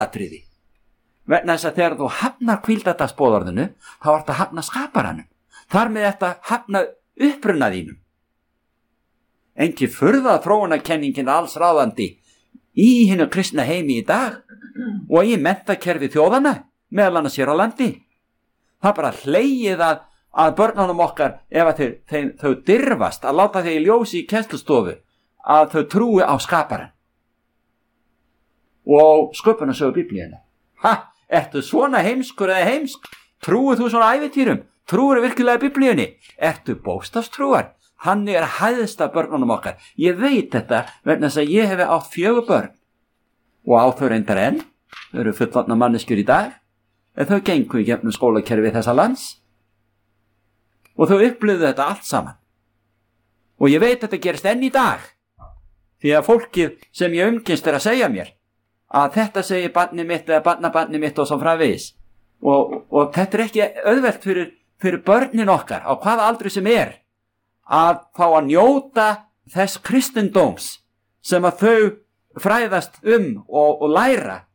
atriði. Vegna þess að þegar þú hafnar hvíldadagsboðorðinu, þá ertu að hafna skaparanum. Þar með þetta hafna uppruna þínum. Engin furða þróunarkenningin alls ráðandi í hinu kristna heimi í dag og í menntakerfi þjóðana, meðal annars hér á landi. Það bara hlegið að börnunum okkar, ef að þau dirfast að láta þau í ljósi í kennslustofu, að þau trúi á skaparan og sköpunarsögu Biblíunnar. Ertu svona heimskur eða heimsk? Trúir þú svona ævintýrum? Trúir virkilega Biblíunni? Ertu bókstafstrúar? Þannig er hæðsta börnunum okkar. Ég veit þetta vegna þess að ég hefi átt 4 börn og á þau reyndar enn. Þau eru fullorðna manneskjur í dag, en þau gengu í gegnum skólakerfi þessa lands og þau upplifðu þetta allt saman. Og ég veit þetta gerist enn í dag, því að fólkið sem ég umkynst að segja mér að þetta segir barnið mitt eða barnabarnið mitt og svo framvegis. Og þetta er ekki auðvelt fyrir börnin okkar á hvaða aldri sem er að fá að njóta þess kristindóms sem að þau fræðast og læra